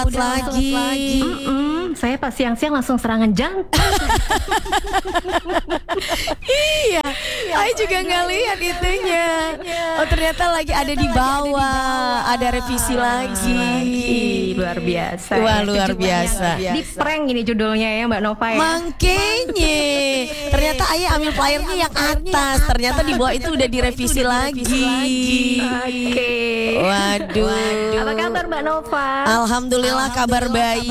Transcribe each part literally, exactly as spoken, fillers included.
lagi. Mm-mm, saya pas siang-siang langsung serangan jantung. Iya, Ai juga nggak lihat itunya. Oh ternyata lagi ada di bawah, ada revisi lagi. Luar biasa. Wah ya. luar biasa. Di prank ini judulnya ya Mbak Nova ya. Makanya, ternyata Ayah ambil flyernya yang atas. Ternyata di bawah itu udah direvisi lagi. Oke. Waduh. Apa kabar Mbak Nova? Alhamdulillah kabar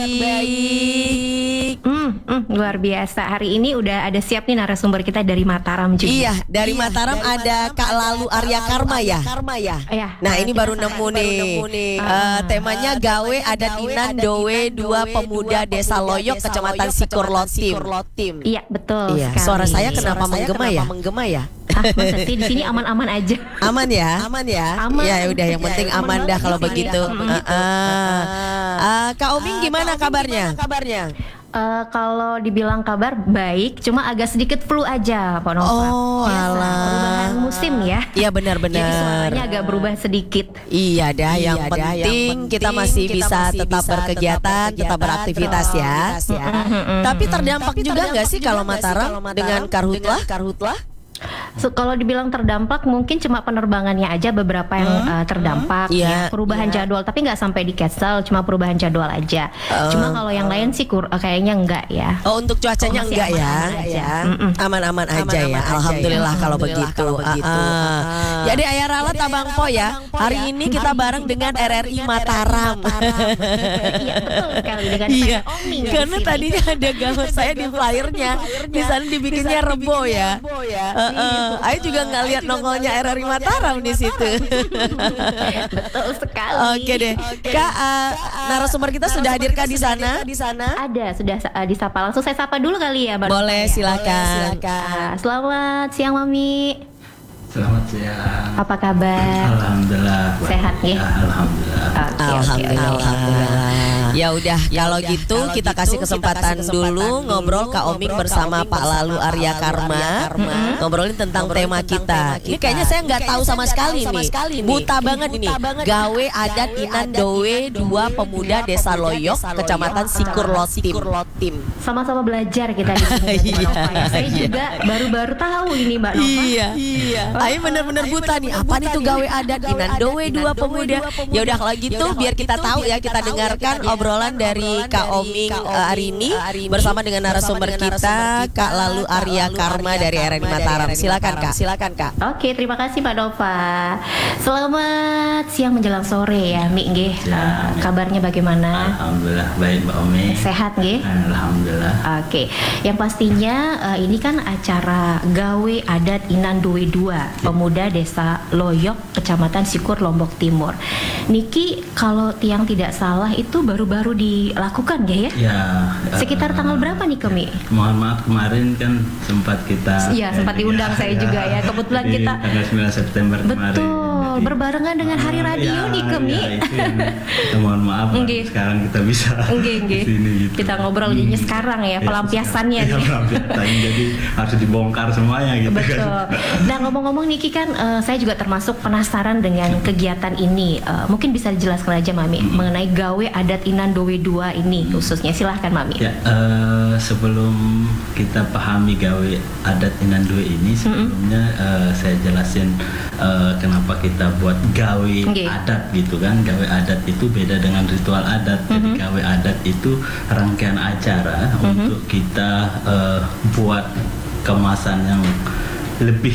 baik. Hmm, hmm, luar biasa. Hari ini udah ada siap nih narasumber kita dari Mataram juga. Iya, dari Mataram ada Kak Lalu Arya Karma ya. Ya, Nah ini kita baru sangat- nemu nih. Eh, temanya gawe adat Inan Dowe dua pemuda Desa Loyok Kecamatan Sikur Lotim. Iya, betul Iya, sekali. suara saya kenapa menggema ya? Menggema ya? Ah, masa sih di sini aman-aman aja. Aman ya? Aman ya? Aman. Ya udah yang penting aman dah kalau begitu. Heeh. Eh, Kak Oming gimana kabarnya? Kabarnya? Eh, kalau dibilang kabar baik, cuma agak sedikit flu aja, Pak Nova. Oh, Biasa, alah. perubahan musim ya. Iya benar-benar. Jadi suaranya agak berubah sedikit. Iya dah, yang penting kita masih bisa tetap berkegiatan, tetap beraktivitas ya. Tapi terdampak juga nggak sih kalau Mataram dengan karhutlah? Karhutlah? So, kalau dibilang terdampak mungkin cuma penerbangannya aja beberapa yang uh, terdampak Iya, ya, perubahan jadwal, tapi nggak sampai di cancel, cuma perubahan jadwal aja. Cuma kalau yang lain sih kur- uh, kayaknya enggak ya. Oh untuk cuacanya Oh, masih enggak ya? aman-aman aja. Mm-mm. Aman-aman aja ya. Alhamdulillah kalau begitu. Ah, ah. Jadi Ayah Ralat Abang Po ya. Hari ini kita bareng dengan R R I Mataram. Iya betul sekali dengan Iya. saya Oming ya Karena di sini. tadinya ada gambar saya di flyernya. Di sana dibikinnya Rebo ya. Heeh. Ayah juga nggak lihat nongolnya R R I Mataram di situ. Betul sekali. Oke deh. Kak, uh, narasumber kita sudah hadirkah di sana? Di sana? Ada sudah uh, disapa langsung, saya sapa dulu kali ya Mbak Boleh, Nova ya? silakan. Ah, selamat siang Mami. Selamat siang. Apa kabar? Alhamdulillah. Sehat, ya? Alhamdulillah. Oke, oke, oke. Alhamdulillah. Ya udah kalau gitu kita kasih kesempatan dulu ngobrol Kak Oming bersama Pak Lalu Arya Karma, ngobrolin tentang tema kita. Ini kayaknya saya nggak tahu sama sekali nih, buta banget ini. Gawe adat Inan Dowe dua pemuda Desa Loyok Kecamatan Sikur Lotim. Sama-sama belajar kita di sini. Mbak Iya, Nova ya. Saya iya. juga baru-baru tahu ini Mbak Nova. Iya, iya. Ayo bener-bener buta nih. Apa nih tuh gawe adat Inan Dowe dua pemuda? Ya udah kalau gitu biar kita tahu ya, kita dengarkan obrolan dari Kak Oming uh, hari ini bersama dengan narasumber kita Kak Lalu Arya Karma dari R R I Mataram. Silakan Kak. Silakan Kak. Oke, terima kasih Mbak Nova. Selamat siang menjelang sore ya, Mi nggih. Eh, kabarnya bagaimana? Alhamdulillah baik Mbak Omi. Sehat nggih? Alhamdulillah. Oke, yang pastinya eh, ini kan acara gawe adat Inan Dowe dua pemuda Desa Loyok Kecamatan Sikur Lombok Timur. Niki kalau tiang tidak salah itu baru-baru dilakukan ya ya? Ya. Sekitar eh, tanggal berapa nih Kemi? Mohon maaf kemarin kan sempat kita. Iya, sempat diundang saya juga ya. Kebetulan di kita- tanggal sembilan September kemarin. Betul, Jadi, berbarengan dengan hari eh, radio ya, nih Kemi. ya, itu yang kita mohon maaf. Nggih. Sekarang kita bisa. Nggih, nggih. di sini gitu. Kita ngobrol jadinya sekarang ya, pelampiasannya Iya, nih. pelampiasannya. Jadi harus dibongkar semuanya gitu kan. Betul. Nah ngomong-ngomong Niki kan eh, saya juga termasuk penasaran dengan kegiatan ini. Eh, mungkin bisa dijelaskan aja Mami mengenai gawe adat Inan Dowe dua ini khususnya. Silahkan Mami. Ya, eh, sebelum kita pahami gawe adat Inan Dowe ini, sebelumnya eh, saya jelasin eh, kenapa kita buat gawe Nggih. adat gitu kan. Gawe adat itu beda dengan ritual adat. Jadi gawe adat itu rangkaian acara untuk kita eh, buat kemasan yang lebih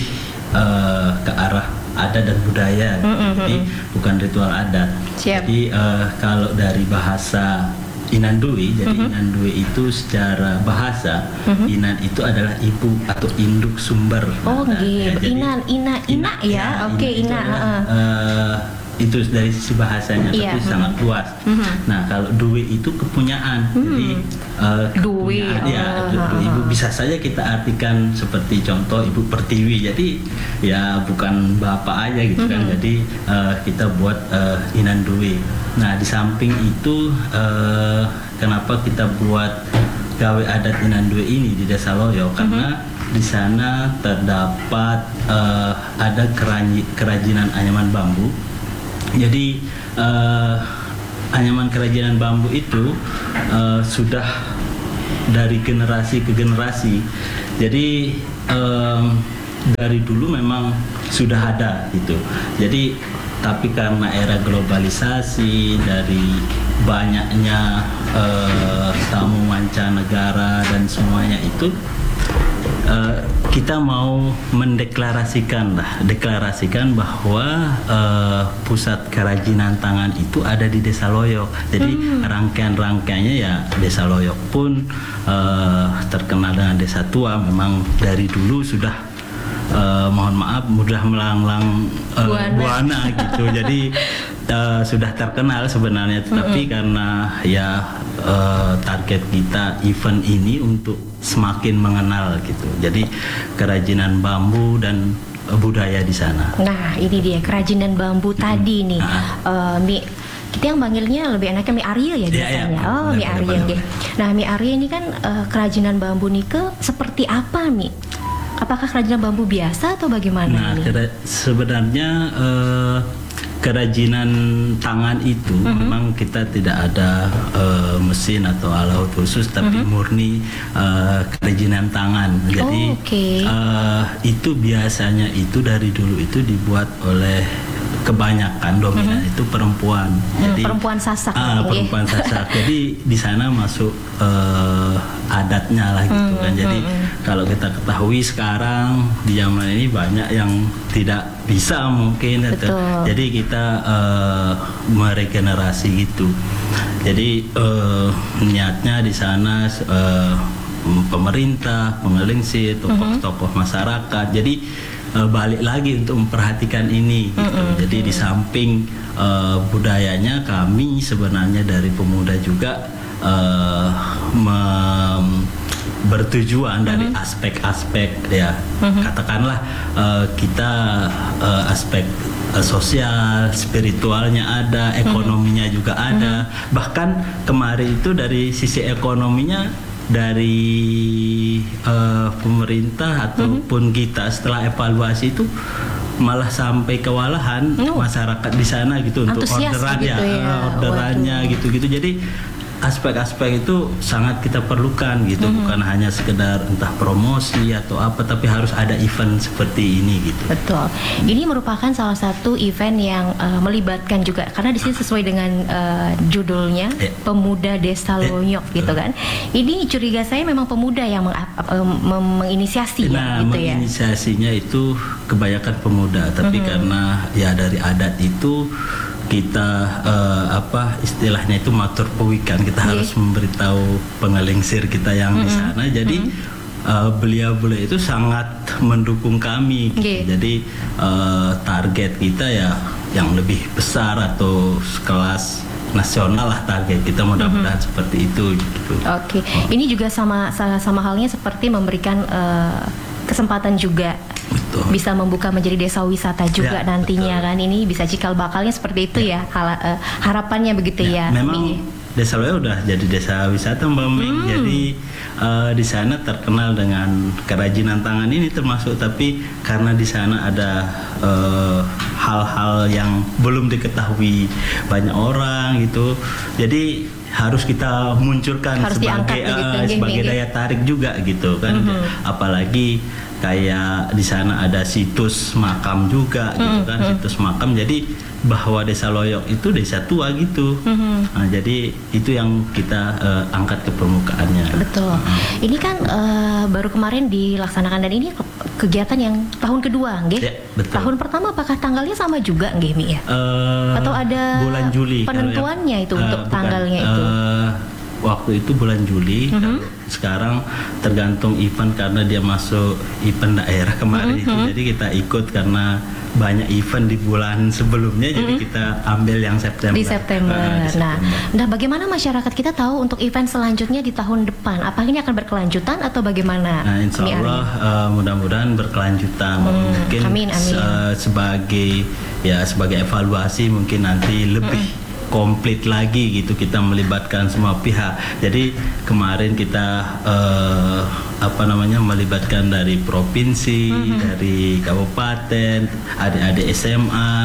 eh, ke arah adat dan budaya. Jadi bukan ritual adat. Siap. Jadi eh, kalau dari bahasa Inan Dowe, jadi Inan Dowe itu secara bahasa Inan itu adalah ibu atau induk sumber. Oh Nah, nggih, ya, jadi- Inan, Ina, Ina ya. Oke, itu Ina. adalah, heeh. eh, itu dari sisi bahasanya, Iya, tapi mhm. sangat luas. Nah kalau Dowe itu kepunyaan, jadi eh, Dowe, kepunyaan, ya, oh, du- du- heeh. ibu bisa saja kita artikan seperti contoh ibu pertiwi. Jadi ya bukan bapak aja gitu kan. Jadi eh, kita buat eh, Inan Dowe. Nah di samping itu eh, kenapa kita buat gawe adat Inan Dowe ini di Desa Loyok, karena di sana terdapat eh, ada keraji- kerajinan anyaman bambu. Jadi eh, anyaman kerajinan bambu itu uh, sudah dari generasi ke generasi. Jadi um, dari dulu memang sudah ada gitu. Jadi tapi karena era globalisasi, dari banyaknya uh, tamu mancanegara dan semuanya itu, uh, kita mau mendeklarasikan lah, deklarasikan bahwa uh, pusat kerajinan tangan itu ada di Desa Loyok. Jadi hmm. rangkaian-rangkaiannya ya Desa Loyok pun uh, terkenal dengan desa tua. Memang dari dulu sudah uh, mohon maaf mudah melanglang uh, buana. buana gitu. Jadi uh, sudah terkenal sebenarnya, tetapi mm-hmm. karena ya uh, target kita event ini untuk semakin mengenal gitu. Jadi kerajinan bambu dan uh, budaya di sana. Nah, ini dia kerajinan bambu hmm. tadi nih. Nah. Uh, Mi, kita yang panggilnya lebih enaknya Mi Ariel ya biasanya. Ya, ya. Oh, Mi Ariel deh. Nah, Mi Ariel ini kan uh, kerajinan bambu Nike seperti apa, Mi? Apakah kerajinan bambu biasa atau bagaimana? Nah, kera- sebenarnya uh, kerajinan tangan itu mm-hmm. memang kita tidak ada uh, mesin atau alat khusus, tapi mm-hmm. murni uh, kerajinan tangan. Jadi oh, okay. uh, itu biasanya itu dari dulu itu dibuat oleh kebanyakan dominan mm-hmm. itu perempuan. Jadi hmm, perempuan Sasak. Ah, perempuan Sasak. Jadi di sana masuk uh, adatnya lah gitu mm-hmm. kan. Jadi mm-hmm. kalau kita ketahui sekarang di zaman ini banyak yang tidak bisa mungkin atau, jadi kita uh, meregenerasi gitu. Jadi uh, niatnya di sana uh, pemerintah, pengelingsir, tokoh-tokoh masyarakat. Jadi uh, balik lagi untuk memperhatikan ini gitu. Mm-hmm. Jadi di samping uh, budayanya, kami sebenarnya dari pemuda juga uh, mem- bertujuan dari mm-hmm. aspek-aspek ya mm-hmm. katakanlah uh, kita uh, aspek uh, sosial, spiritualnya ada, ekonominya mm-hmm. juga ada. Mm-hmm. Bahkan kemarin itu dari sisi ekonominya dari uh, pemerintah ataupun mm-hmm. kita setelah evaluasi itu malah sampai kewalahan oh. masyarakat di sana gitu untuk orderan gitu ya, ya. orderannya Waduh. gitu-gitu. Jadi aspek-aspek itu sangat kita perlukan gitu, mm-hmm. bukan hanya sekedar entah promosi atau apa, tapi harus ada event seperti ini gitu. Betul. Ini merupakan salah satu event yang uh, melibatkan juga, karena di sini sesuai dengan uh, judulnya eh. Pemuda Desa Loyok eh. gitu kan. Ini curiga saya memang pemuda yang meng- uh, meng- menginisiasi nah, ya, gitu ya. menginisiasinya itu kebanyakan pemuda, tapi mm-hmm. karena ya dari adat itu kita uh, apa istilahnya itu matur pewikan, kita yeah. harus memberitahu pengelingsir kita yang mm-hmm. di sana. Jadi mm-hmm. uh, beliau-beliau itu sangat mendukung kami gitu. Yeah. Jadi uh, target kita ya yang lebih besar atau kelas nasional lah target kita, mudah-mudahan mm-hmm. seperti itu gitu. Oke. Okay. Oh. Ini juga sama sama halnya seperti memberikan uh, kesempatan juga betul. Bisa membuka menjadi desa wisata juga ya, nantinya betul. Kan ini bisa cikal bakalnya seperti itu ya, ya hala, uh, harapannya begitu ya, ya memang Mi. Desa Loyok udah jadi desa wisata Mbak Ming. Hmm. Jadi uh, di sana terkenal dengan kerajinan tangan ini termasuk, tapi karena di sana ada uh, hal-hal yang belum diketahui banyak orang gitu, jadi harus kita munculkan harus sebagai uh, gitu, sebagai gini, daya tarik juga gitu kan. Mm-hmm. Apalagi kayak di sana ada situs makam juga gitu kan, mm-hmm. situs makam. Jadi bahwa Desa Loyok itu desa tua gitu. Mm-hmm. Nah, jadi itu yang kita uh, angkat ke permukaannya. Betul. Mm-hmm. Ini kan uh, baru kemarin dilaksanakan, dan ini kegiatan yang tahun kedua, nggih? Ya, betul. Tahun pertama apakah tanggalnya sama juga, nggih, Mi ya? Uh, Atau ada bulan Juli penentuannya yang, itu uh, untuk bukan, tanggalnya itu? Uh, waktu itu bulan Juli. Mm-hmm. Sekarang tergantung event, karena dia masuk event daerah kemarin mm-hmm. itu, jadi kita ikut karena banyak event di bulan sebelumnya, mm-hmm. jadi kita ambil yang September. Di September. Uh, di September. Nah, nah, bagaimana masyarakat kita tahu untuk event selanjutnya di tahun depan? Apakah ini akan berkelanjutan atau bagaimana? Nah, insya Allah uh, mudah-mudahan berkelanjutan. Hmm, mungkin amin, amin. Uh, sebagai ya sebagai evaluasi mungkin nanti lebih mm-hmm. komplit lagi gitu, kita melibatkan semua pihak. Jadi kemarin kita uh, apa namanya melibatkan dari provinsi, mm-hmm. dari kabupaten, adik-adik S M A,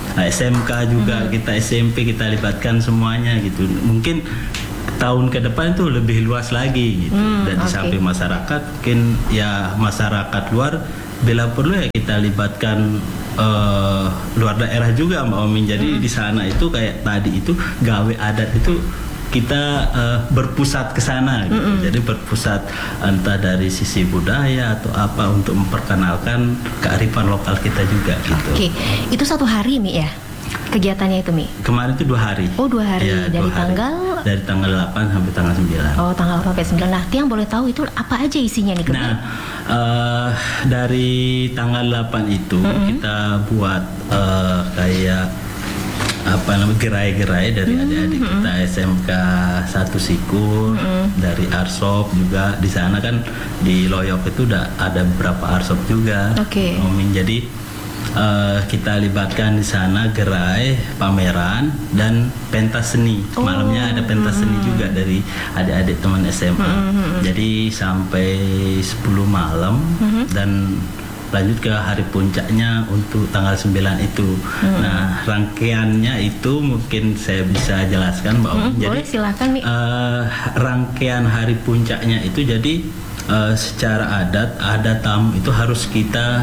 Nah, S M K juga mm-hmm. kita S M P kita libatkan semuanya gitu. Mungkin tahun ke depan itu lebih luas lagi gitu. Mm, dan di okay. samping masyarakat, mungkin ya masyarakat luar bila perlu ya kita libatkan uh, luar daerah juga Mbak Omin. Jadi mm. di sana itu kayak tadi itu gawe adat itu kita uh, berpusat ke sana gitu. Mm-mm. Jadi berpusat entah dari sisi budaya atau apa untuk memperkenalkan kearifan lokal kita juga gitu. Oke, okay. Itu satu hari Mi ya? Kegiatannya itu Mi? Kemarin itu dua hari. Oh dua hari, ya, dari dua hari. tanggal? Dari tanggal delapan sampai tanggal sembilan. Oh tanggal delapan sampai sembilan. Nah Tiang boleh tahu itu apa aja isinya nih? Nah uh, dari tanggal delapan itu mm-hmm. kita buat uh, kayak apa namanya gerai-gerai dari mm-hmm. adik-adik kita S M K satu Sikur, mm-hmm. dari Arsop juga di sana kan di Loyok itu udah ada beberapa Arsop juga. Oke. Okay. Jadi uh, kita libatkan di sana gerai, pameran dan pentas seni. Oh. Malamnya ada pentas mm-hmm. seni juga dari adik-adik teman S M A. Mm-hmm. Jadi sampai sepuluh malam mm-hmm. dan lanjut ke hari puncaknya untuk tanggal sembilan itu. Hmm. Nah, rangkaiannya itu mungkin saya bisa jelaskan Mbak Om. Hmm, jadi boleh, silakan, Mi. Uh, rangkaian hari puncaknya itu jadi uh, secara adat ada tamu itu harus kita